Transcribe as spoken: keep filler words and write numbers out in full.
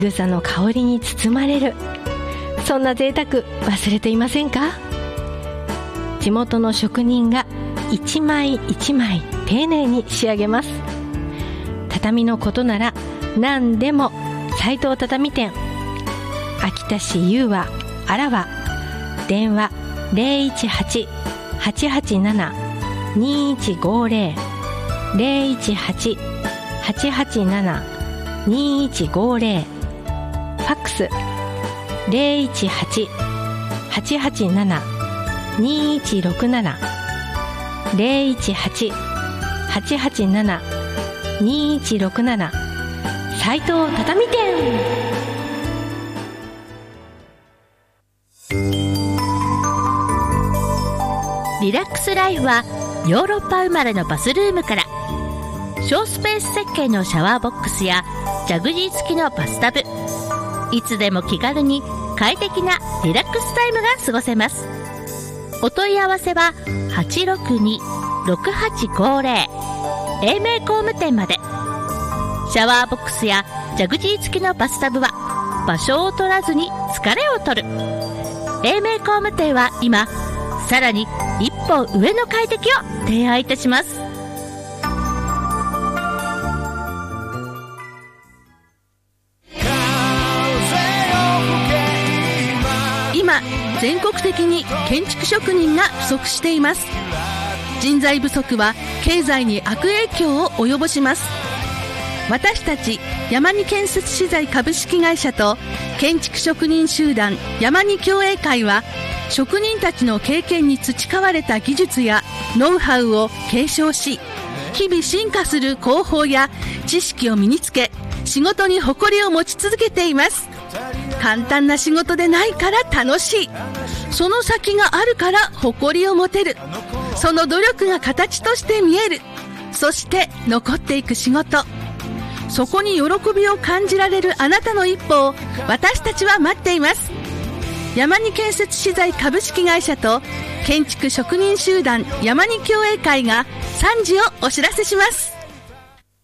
草の香りに包まれる、そんな贅沢忘れていませんか？地元の職人が一枚一枚丁寧に仕上げます。畳のことなら何でも斉藤畳店。秋田市雄和あらわ、電話 ゼロいちはち はちはちなな にいちごゼロ ゼロいちはち はちはちなな にいちごゼロ、ファックス ゼロいちはち はちはちなな にいちろくなな ゼロいちはち はちはちなな にいちろくなな、斉藤畳店。 リラックスライフはヨーロッパ生まれのバスルームから、小スペース設計のシャワーボックスやジャグジー付きのバスタブ、いつでも気軽に快適なリラックスタイムが過ごせます。お問い合わせは はちろくに ろくはちごゼロ 英明工務店まで。シャワーボックスやジャグジー付きのバスタブは場所を取らずに疲れを取る。英明工務店は今さらに一歩上の快適を提案いたします。今全国的に建築職人が不足しています。人材不足は経済に悪影響を及ぼします。私たち山に建設資材株式会社と建築職人集団山に協栄会は、職人たちの経験に培われた技術やノウハウを継承し、日々進化する工法や知識を身につけ、仕事に誇りを持ち続けています。簡単な仕事でないから楽しい、その先があるから誇りを持てる、その努力が形として見える、そして残っていく仕事、そこに喜びを感じられるあなたの一歩を私たちは待っています。山に建設資材株式会社と建築職人集団山に協栄会がさんじをお知らせします。